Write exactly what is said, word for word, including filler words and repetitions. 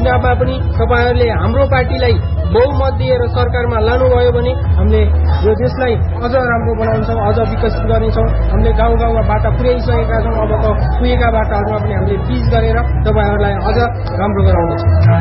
चुनावमा पनि तपाईहरुले हाम्रो पार्टीलाई बहुमत दिएर सरकारमा लानुभयो भने हामीले यो देशलाई अझ राम्रो बनाउँछौं, अझ विकसित गर्नेछौं। हामीले गाउँ गाउँमा बाटा पुर्याइसकेका छौं, अब त पुगेका बाटाहरुमा पनि हामीले पिच गरेर तपाईहरुलाई अझ राम्रो गराउनेछौं।